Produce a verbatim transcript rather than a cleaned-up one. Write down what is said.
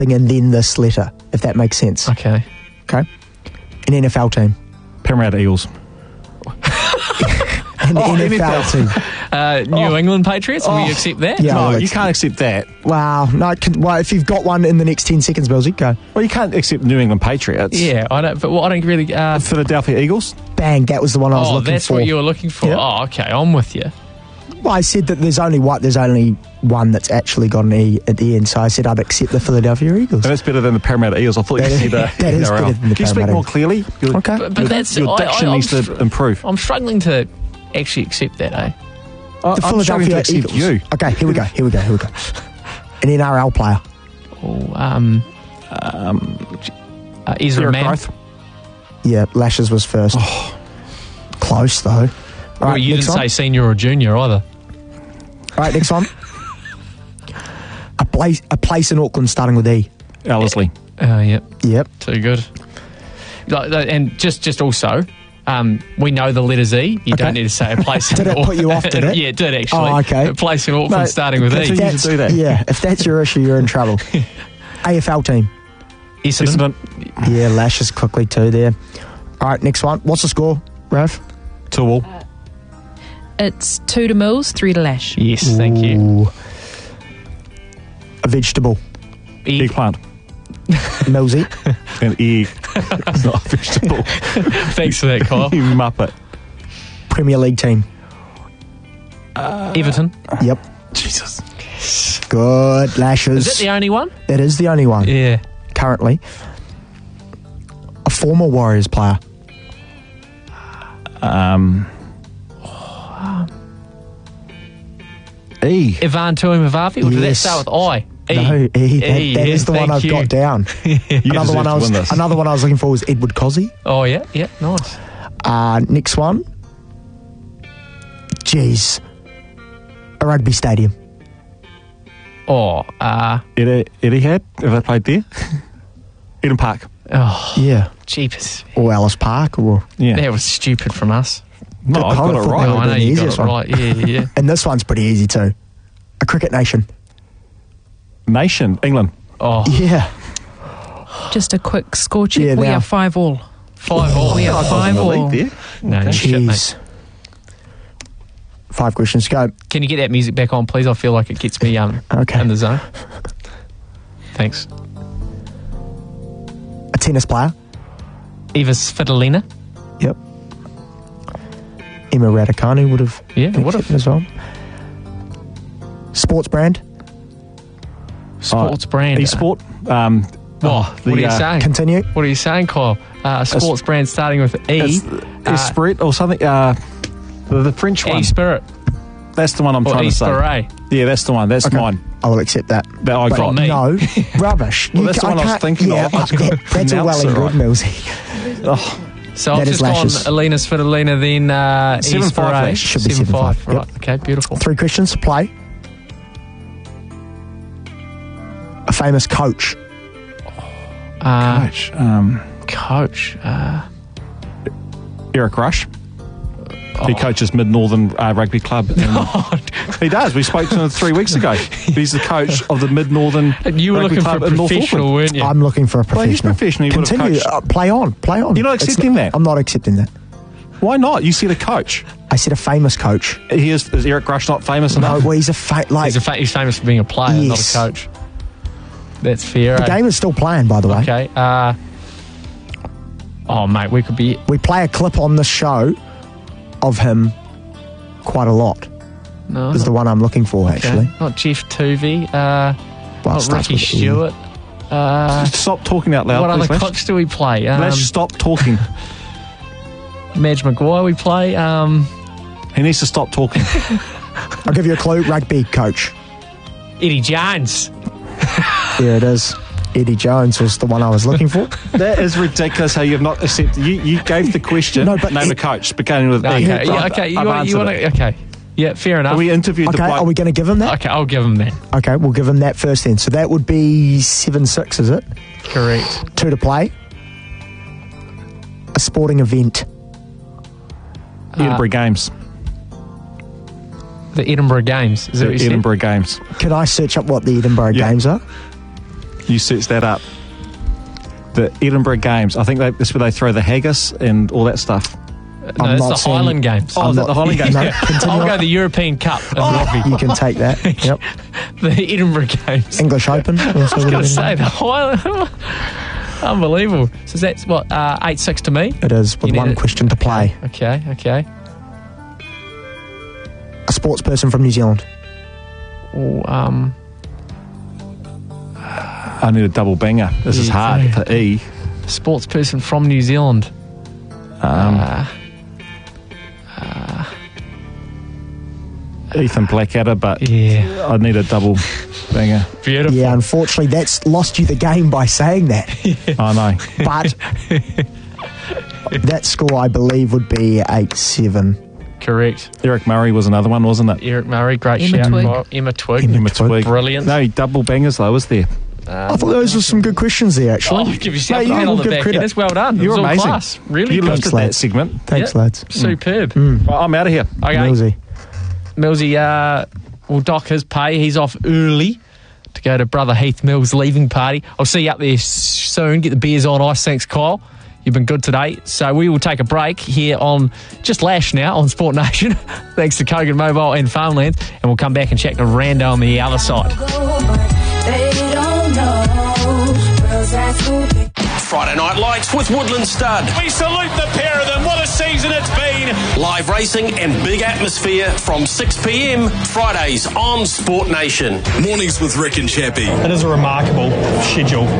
and then this letter, if that makes sense. Okay. Okay. An N F L team. Parramatta Eagles. An Oh, N F L N F L. team. Uh, New Oh. England Patriots, will Oh. you accept that? Yeah. No, well, you it's- can't accept that. Wow. No, can, well, if you've got one in the next ten seconds, Millsy, go. Well, you can't accept New England Patriots. Yeah, I don't, but what, I don't really... Uh, Philadelphia Eagles. Bang, that was the one I was oh, looking that's for. what you were looking for. Yeah. Oh, okay, I'm with you. Well, I said that there's only one, there's only one that's actually got an E at the end, so I said I'd accept the Philadelphia Eagles. And that's better than the Parramatta Eagles. I thought That you is- said uh, that is N R L. better than the Can you speak Parramatta more Eagles. clearly? Your, Okay. But, but your, that's... your I- diction I, I'm needs to str- improve. I'm struggling to actually accept that, eh? I- The I'm struggling to Philadelphia accept Eagles. you. Okay, here we go, here we go, here we go. An N R L player. Oh, um... Um, Uh, Ezra Derek Mann. Growth. Yeah, Lashes was first. Close, though. All Well, right, you next didn't one. say senior or junior either. All right, next one. A place, a place in Auckland starting with E. Ellerslie. Uh, yep, Yep. too good. Like, like, And just, just also... Um, we know the letters E. You Okay. don't need to say a place. Did in it put you off, did it? yeah, it did actually. Oh, okay. A place in Auckland Mate, starting with continue. E. You should do that. Yeah, if that's your issue, you're in trouble. A F L team. Essendon. Essendon. Yeah, Lashes quickly too there. All right, next one. What's the score, Rav? Tool. It's two to Mills, three to Lash. Yes, thank you. Ooh. A vegetable. Egg. Eggplant. Millsy. An egg. It's not a vegetable. Thanks for that, Kyle. You muppet. Premier League team. Everton. Yep. Jesus. Good, Lashes. Is that the only one? It is the only one Yeah. currently. A former Warriors player. Um. E. Ivan Tuimavave, or did that Yes. start with I? E. No, E. That, E, that yeah, is the one thank I've you. got down. You Another deserve one, I to was, win this. another one I was looking for was Edward Cozzy. Oh, yeah, yeah, nice. Uh, next one. Jeez. A rugby stadium. Oh, uh, Eddie, Eddie had, if they played there. Eden Park. oh, Yeah. jeepers. Or Alice Park. Or Yeah. That was stupid from us. No, I I got would've it thought right. they Oh, would've I know been the you got it easiest one. right. Yeah, yeah. And this one's pretty easy too. A cricket nation. Nation. England. Oh, Yeah. Just a quick score check. Yeah, we now- are five all. five all. We are five all. There. No, shit, mate. Jeez. Five questions to go. Can you get that music back on, please? I feel like it gets me um Okay. in the zone. Thanks. A tennis player. Eva Svitolina. Yep. Emma Raducanu would have Yeah, been would have. accepted as well. Sports brand. Sports brand. E-sport. Um, Oh, the, what are you uh, saying? Continue. What are you saying, Kyle? Uh, sports brand starting with E. It's Uh, Esprit or something. Uh, the, the French one. E Spirit. That's the one I'm Or trying E to say. Spirit. Yeah, that's the one. That's Okay. mine. I will accept that. That I But got. me. no, rubbish. Well, You that's ca- the one I was can't- thinking yeah, of. I just that- gotta that's all well pronounce and it good, right. Millsy. Oh, So That I've is just Lashes. gone Alina Svitolina, then uh, E Seven five, Spirit. Lash. Should be seven seven five. five, Right. Okay. Beautiful. Three questions to play. A famous coach. Uh, coach. Um, coach. Uh, Eric Rush. He coaches Mid Northern uh, Rugby Club. And he does. We spoke to him three weeks ago. He's the coach of the Mid Northern you were Rugby looking for a Club in North professional, Auckland. weren't you? I'm looking for a Well, he's professional. professional. He would have Continue. coached. Uh, play on. Play on. You're not It's accepting that? I'm not accepting that. Why not? You said a coach. I said a famous coach. He is, is Eric Rush not famous No, enough? well, he's a fa- like he's, a fa- he's famous for being a player, Yes. not a coach. That's fair. the eh? game is still playing, by the way. Okay. Uh, oh, mate, we could be. We play a clip on the show of him quite a lot. No. Is the one I'm looking for, okay. actually. Not Jeff Tuvey. Uh, Well, it not starts Ricky with E. Stewart. Uh, Stop talking out loud, what please, other Lash. cocks do we play? Um, Lash, stop talking. Madge Maguire we play. Um, He needs to stop talking. I'll give you a clue. Rugby coach. Eddie Jones. There it is. Eddie Jones was the one I was looking for. That is ridiculous how you have not accepted. You, you gave the question, No, but name it- a coach, beginning with Okay, E. yeah, I've- okay. You I've want, you answered want it. to, okay. Yeah, fair enough. We interviewed Okay, the bloke. are we going to give him that? okay, I'll give him that. Okay, we'll give him that first then. So that would be seven six, is it? Correct. Two to play. A sporting event. Edinburgh Games. The Edinburgh Games. Is that The what you Edinburgh Games. Can I search up what the Edinburgh Yeah. Games are? You search that up. The Edinburgh Games. I think they, that's where they throw the haggis and all that stuff. No, I'm that's not the saying- Highland Games. Oh, I'm is that not- the Highland Games? No, continue I'll on. go the European Cup of rugby. You can take that. Yep. The Edinburgh Games. English Open. Also I was going to would've say, been- the Highland... Unbelievable. So that's, what, uh, eight six to me? It is, with You one need it- question to play. Okay, okay. A sports person from New Zealand. Oh, um, I need a double banger. This is Yeah, hard so- for E. sports person from New Zealand. Um, Uh, Ethan Blackadder, but yeah. I need a double banger. Beautiful. Yeah, unfortunately, that's lost you the game by saying that. I know. But that score, I believe, would be eight seven. Correct. Eric Murray was another one, wasn't it? Eric Murray, great Emma shout. Twigg. Oh, Emma Twigg. Emma Emma Twigg. Twigg. Brilliant. No, double bangers though, was there? I thought those were some good questions there, actually. Oh, give yourself No, a you pat on will the give back. credit. It's well done. You're it was all amazing. class. Really You good. lifted Thanks, that lads. segment. Thanks, Yeah. lads. Superb. Well, I'm out of here. Okay. Millsy. Millsy uh, will dock his pay. He's off early to go to Brother Heath Mills' leaving party. I'll see you up there s- soon. Get the beers on ice. Thanks, Kyle. You've been good today. So we will take a break here on just Lash now on Sport Nation. Thanks to Kogan Mobile and Farmlands. And we'll come back and check to Rando on the other side. Friday Night Lights with Woodland Stud. We salute the pair of them. What a season it's been. Live racing and big atmosphere from six p.m. Fridays on Sport Nation. Mornings with Rick and Chappie. It is a remarkable schedule.